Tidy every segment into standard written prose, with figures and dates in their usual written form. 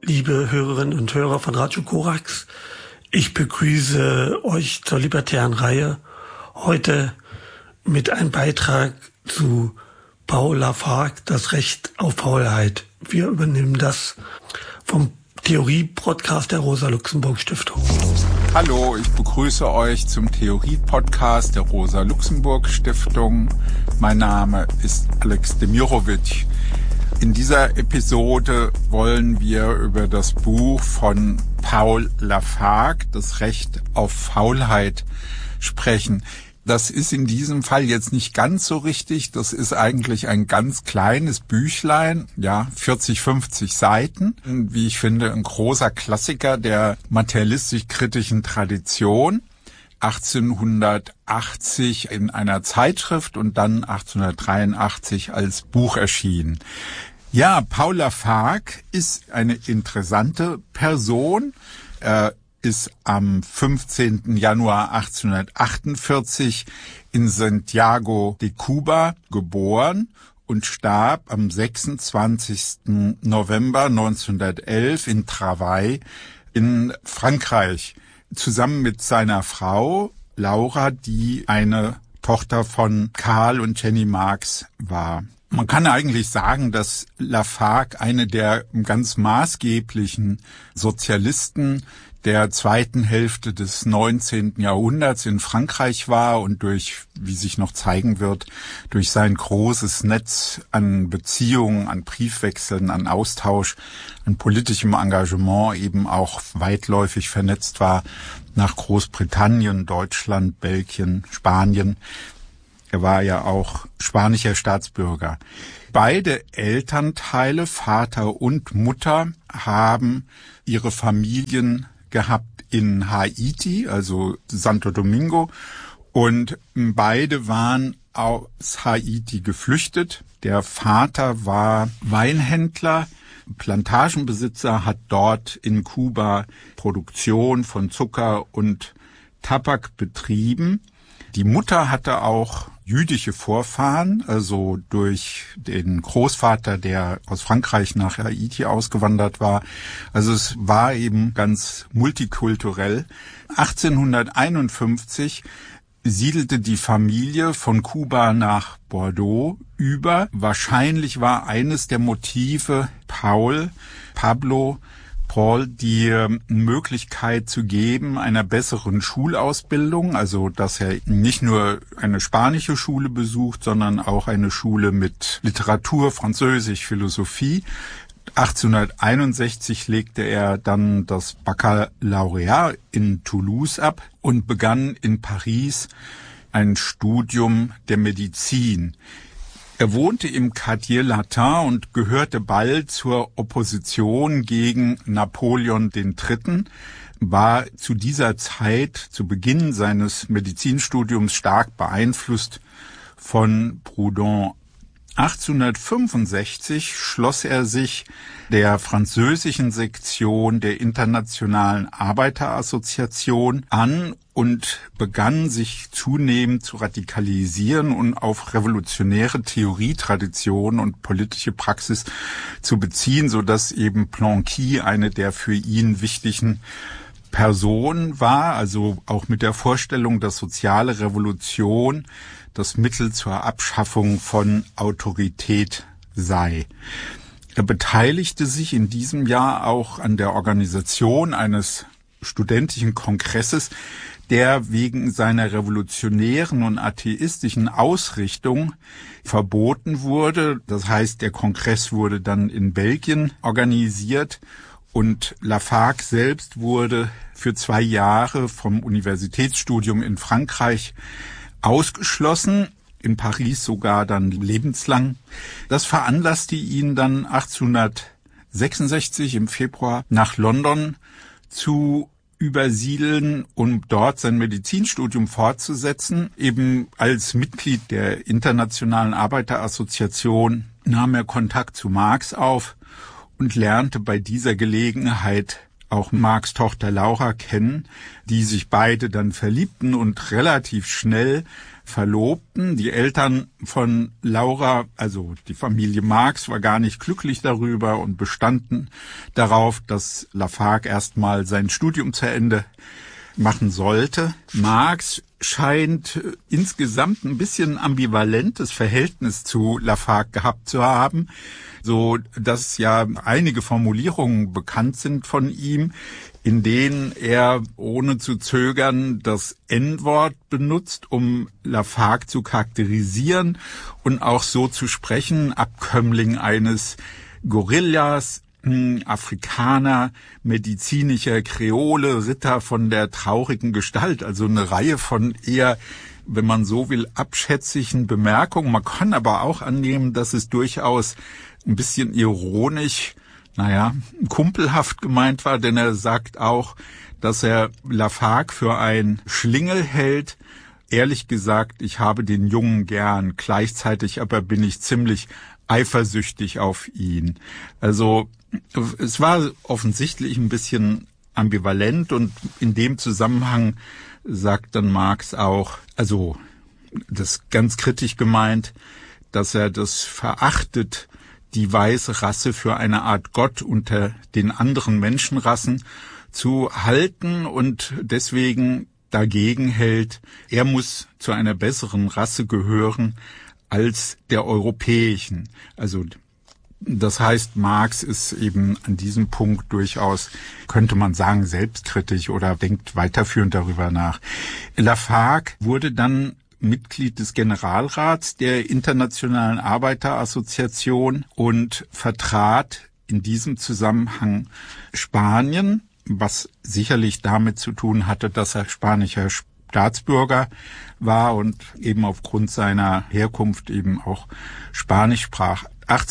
liebe Hörerinnen und Hörer von Radio Korax. Ich begrüße euch zur libertären Reihe heute mit einem Beitrag zu Paul Lafargue, das Recht auf Faulheit. Wir übernehmen das vom Theorie-Podcast der Rosa-Luxemburg-Stiftung. Hallo, ich begrüße euch zum Theorie-Podcast der Rosa-Luxemburg-Stiftung. Mein Name ist Alex Demirovic. In dieser Episode wollen wir über das Buch von Paul Lafargue, das Recht auf Faulheit, sprechen. Das ist in diesem Fall jetzt nicht ganz so richtig. Das ist eigentlich ein ganz kleines Büchlein, 40, 50 Seiten. Wie ich finde, ein großer Klassiker der materialistisch-kritischen Tradition. 1880 in einer Zeitschrift und dann 1883 als Buch erschienen. Ja, Paul Lafargue ist eine interessante Person. Er ist am 15. Januar 1848 in Santiago de Cuba geboren und starb am 26. November 1911 in Travail in Frankreich, zusammen mit seiner Frau Laura, die eine Tochter von Karl und Jenny Marx war. Man kann eigentlich sagen, dass Lafargue eine der ganz maßgeblichen Sozialisten der zweiten Hälfte des 19. Jahrhunderts in Frankreich war und durch, wie sich noch zeigen wird, durch sein großes Netz an Beziehungen, an Briefwechseln, an Austausch, an politischem Engagement eben auch weitläufig vernetzt war nach Großbritannien, Deutschland, Belgien, Spanien. Er war ja auch spanischer Staatsbürger. Beide Elternteile, Vater und Mutter, haben ihre Familien gehabt in Haiti, also Santo Domingo, und beide waren aus Haiti geflüchtet. Der Vater war Weinhändler, Plantagenbesitzer, hat dort in Kuba Produktion von Zucker und Tabak betrieben. Die Mutter hatte auch jüdische Vorfahren, also durch den Großvater, der aus Frankreich nach Haiti ausgewandert war. Also es war eben ganz multikulturell. 1851 siedelte die Familie von Kuba nach Bordeaux über. Wahrscheinlich war eines der Motive Paul die Möglichkeit zu geben, einer besseren Schulausbildung, also dass er nicht nur eine spanische Schule besucht, sondern auch eine Schule mit Literatur, Französisch, Philosophie. 1861 legte er dann das Baccalaureat in Toulouse ab und begann in Paris ein Studium der Medizin. Er wohnte im Quartier Latin und gehörte bald zur Opposition gegen Napoleon III., war zu dieser Zeit, zu Beginn seines Medizinstudiums, stark beeinflusst von Proudhon. 1865 schloss er sich der französischen Sektion der Internationalen Arbeiterassoziation an und begann sich zunehmend zu radikalisieren und auf revolutionäre Theorietraditionen und politische Praxis zu beziehen, sodass eben Blanqui eine der für ihn wichtigen Personen war, also auch mit der Vorstellung, dass soziale Revolution das Mittel zur Abschaffung von Autorität sei. Er beteiligte sich in diesem Jahr auch an der Organisation eines studentischen Kongresses, der wegen seiner revolutionären und atheistischen Ausrichtung verboten wurde. Das heißt, der Kongress wurde dann in Belgien organisiert und Lafargue selbst wurde für 2 Jahre vom Universitätsstudium in Frankreich ausgeschlossen, in Paris sogar dann lebenslang. Das veranlasste ihn dann 1866 im Februar nach London zu übersiedeln, um dort sein Medizinstudium fortzusetzen. Eben als Mitglied der Internationalen Arbeiterassoziation nahm er Kontakt zu Marx auf und lernte bei dieser Gelegenheit auch Marx' Tochter Laura kennen, die sich beide dann verliebten und relativ schnell Verlobten. Die Eltern von Laura, also die Familie Marx, war gar nicht glücklich darüber und bestanden darauf, dass Lafargue erstmal sein Studium zu Ende machen sollte. Marx scheint insgesamt ein bisschen ambivalentes Verhältnis zu Lafargue gehabt zu haben, so dass ja einige Formulierungen bekannt sind von ihm, in denen er ohne zu zögern das N-Wort benutzt, um Lafargue zu charakterisieren und auch so zu sprechen, Abkömmling eines Gorillas, Afrikaner, medizinischer Kreole, Ritter von der traurigen Gestalt, also eine Reihe von eher, wenn man so will, abschätzigen Bemerkungen. Man kann aber auch annehmen, dass es durchaus ein bisschen ironisch, kumpelhaft gemeint war, denn er sagt auch, dass er Lafargue für ein Schlingel hält. Ehrlich gesagt, ich habe den Jungen gern, gleichzeitig aber bin ich ziemlich eifersüchtig auf ihn. Also es war offensichtlich ein bisschen ambivalent und in dem Zusammenhang sagt dann Marx auch, also das ganz kritisch gemeint, dass er das verachtet, die weiße Rasse für eine Art Gott unter den anderen Menschenrassen zu halten und deswegen dagegen hält, er muss zu einer besseren Rasse gehören als der europäischen. Also das heißt, Marx ist eben an diesem Punkt durchaus, könnte man sagen, selbstkritisch oder denkt weiterführend darüber nach. Lafargue wurde dann Mitglied des Generalrats der Internationalen Arbeiterassoziation und vertrat in diesem Zusammenhang Spanien, was sicherlich damit zu tun hatte, dass er spanischer Staatsbürger war und eben aufgrund seiner Herkunft eben auch Spanisch sprach.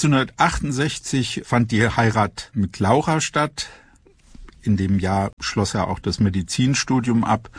1868 fand die Heirat mit Laura statt. In dem Jahr schloss er auch das Medizinstudium ab.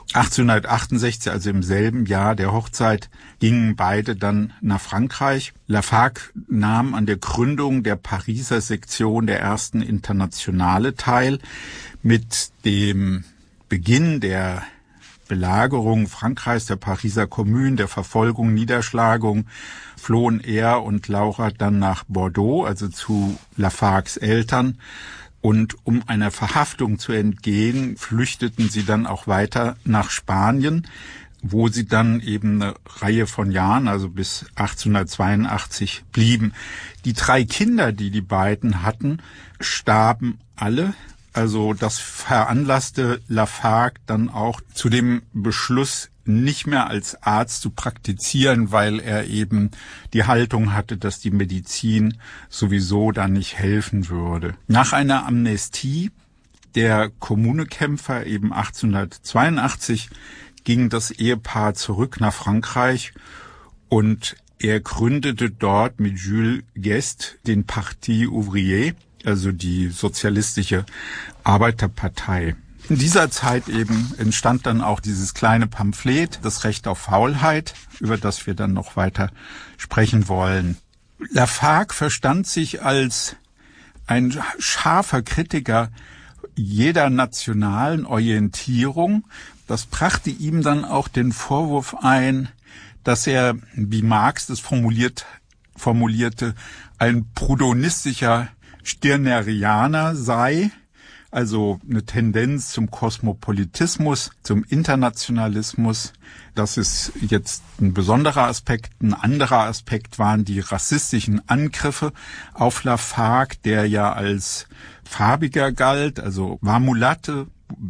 1868, also im selben Jahr der Hochzeit, gingen beide dann nach Frankreich. Lafargue nahm an der Gründung der Pariser Sektion der ersten Internationale teil. Mit dem Beginn der Belagerung Frankreichs, der Pariser Kommune, der Verfolgung, Niederschlagung, flohen er und Laura dann nach Bordeaux, also zu Lafargues Eltern. Und um einer Verhaftung zu entgehen, flüchteten sie dann auch weiter nach Spanien, wo sie dann eben eine Reihe von Jahren, also bis 1882, blieben. Die 3 Kinder, die die beiden hatten, starben alle. Also das veranlasste Lafargue dann auch zu dem Beschluss, nicht mehr als Arzt zu praktizieren, weil er eben die Haltung hatte, dass die Medizin sowieso dann nicht helfen würde. Nach einer Amnestie der Kommunekämpfer eben 1882 ging das Ehepaar zurück nach Frankreich und er gründete dort mit Jules Guesde den Parti Ouvrier, also die sozialistische Arbeiterpartei. In dieser Zeit eben entstand dann auch dieses kleine Pamphlet, das Recht auf Faulheit, über das wir dann noch weiter sprechen wollen. Lafargue verstand sich als ein scharfer Kritiker jeder nationalen Orientierung. Das brachte ihm dann auch den Vorwurf ein, dass er, wie Marx das formulierte, ein proudhonistischer Stirnerianer sei, also eine Tendenz zum Kosmopolitismus, zum Internationalismus. Das ist jetzt ein besonderer Aspekt. Ein anderer Aspekt waren die rassistischen Angriffe auf Lafargue, der ja als farbiger galt, also war Mulatte,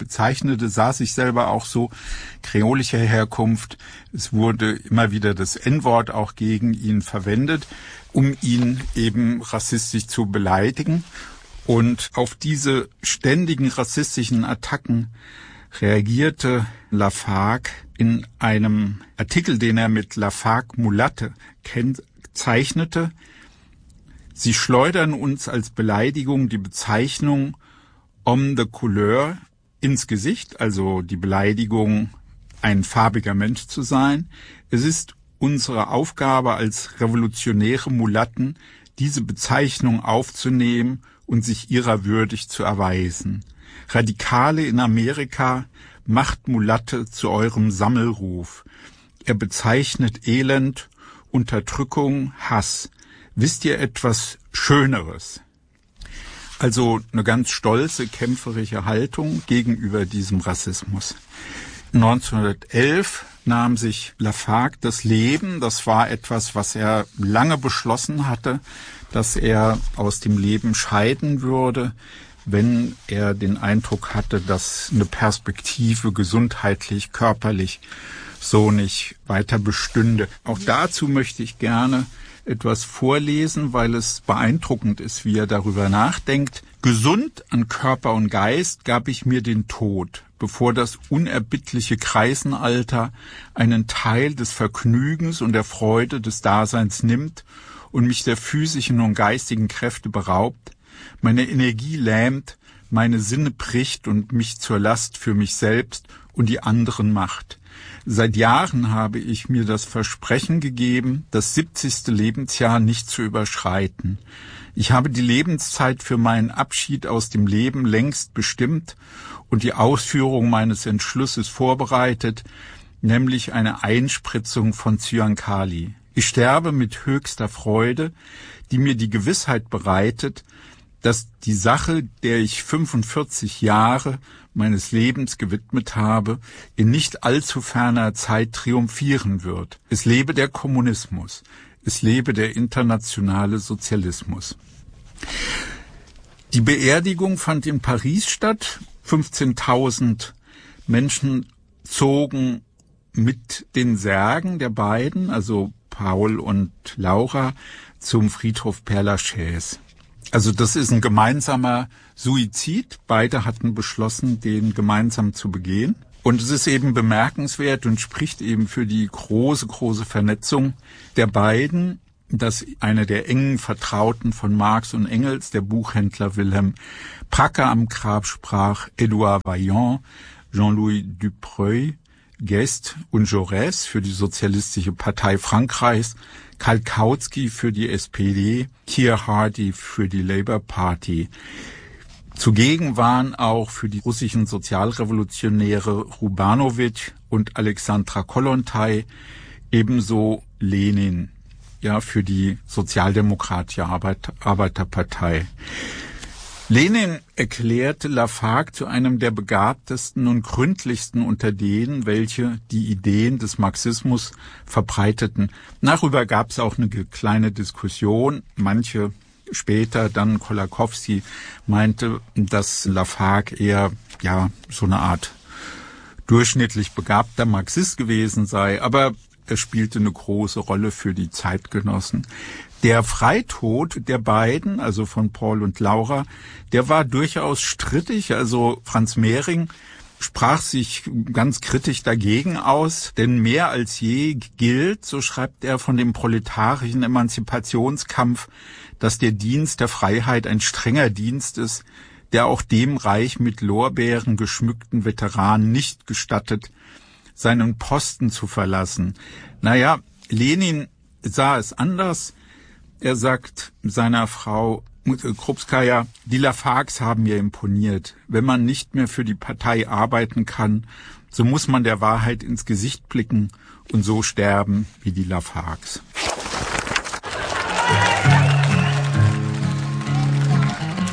sah sich selber auch so, kreolischer Herkunft. Es wurde immer wieder das N-Wort auch gegen ihn verwendet, um ihn eben rassistisch zu beleidigen. Und auf diese ständigen rassistischen Attacken reagierte Lafargue in einem Artikel, den er mit Lafargue Mulatte kennzeichnete. Sie schleudern uns als Beleidigung die Bezeichnung homme de couleur ins Gesicht, also die Beleidigung, ein farbiger Mensch zu sein. Es ist unsere Aufgabe als revolutionäre Mulatten, diese Bezeichnung aufzunehmen und sich ihrer würdig zu erweisen. Radikale in Amerika, macht Mulatte zu eurem Sammelruf. Er bezeichnet Elend, Unterdrückung, Hass. Wisst ihr etwas Schöneres? Also eine ganz stolze, kämpferische Haltung gegenüber diesem Rassismus. 1911 nahm sich Lafargue das Leben. Das war etwas, was er lange beschlossen hatte, dass er aus dem Leben scheiden würde, wenn er den Eindruck hatte, dass eine Perspektive gesundheitlich, körperlich so nicht weiter bestünde. Auch dazu möchte ich gerne etwas vorlesen, weil es beeindruckend ist, wie er darüber nachdenkt. Gesund an Körper und Geist gab ich mir den Tod, bevor das unerbittliche Kreisenalter einen Teil des Vergnügens und der Freude des Daseins nimmt und mich der physischen und geistigen Kräfte beraubt, meine Energie lähmt, meine Sinne bricht und mich zur Last für mich selbst und die anderen macht. Seit Jahren habe ich mir das Versprechen gegeben, das 70. Lebensjahr nicht zu überschreiten. Ich habe die Lebenszeit für meinen Abschied aus dem Leben längst bestimmt und die Ausführung meines Entschlusses vorbereitet, nämlich eine Einspritzung von Zyankali. Ich sterbe mit höchster Freude, die mir die Gewissheit bereitet, dass die Sache, der ich 45 Jahre meines Lebens gewidmet habe, in nicht allzu ferner Zeit triumphieren wird. Es lebe der Kommunismus. Es lebe der internationale Sozialismus. Die Beerdigung fand in Paris statt. 15.000 Menschen zogen mit den Särgen der beiden, also Paul und Laura, zum Friedhof Père-Lachaise. Also das ist ein gemeinsamer Suizid. Beide hatten beschlossen, den gemeinsam zu begehen. Und es ist eben bemerkenswert und spricht eben für die große, große Vernetzung der beiden, dass einer der engen Vertrauten von Marx und Engels, der Buchhändler Wilhelm Packer, am Grab sprach, Édouard Vaillant, Jean-Louis Dubreuil, Guest und Jaurès für die Sozialistische Partei Frankreichs, Karl Kautsky für die SPD, Keir Hardie für die Labour Party. Zugegen waren auch für die russischen Sozialrevolutionäre Rubanowitsch und Alexandra Kollontai, ebenso Lenin, ja, für die Sozialdemokratische Arbeiterpartei. Lenin erklärte Lafargue zu einem der begabtesten und gründlichsten unter denen, welche die Ideen des Marxismus verbreiteten. Darüber gab es auch eine kleine Diskussion. Manche später, dann Kolakowski, meinte, dass Lafargue eher so eine Art durchschnittlich begabter Marxist gewesen sei, aber er spielte eine große Rolle für die Zeitgenossen. Der Freitod der beiden, also von Paul und Laura, der war durchaus strittig. Also Franz Mehring sprach sich ganz kritisch dagegen aus, denn mehr als je gilt, so schreibt er, von dem proletarischen Emanzipationskampf, dass der Dienst der Freiheit ein strenger Dienst ist, der auch dem reich mit Lorbeeren geschmückten Veteranen nicht gestattet, seinen Posten zu verlassen. Lenin sah es anders. Er sagt seiner Frau Krupskaya, die Lafargues haben mir imponiert. Wenn man nicht mehr für die Partei arbeiten kann, so muss man der Wahrheit ins Gesicht blicken und so sterben wie die Lafargues.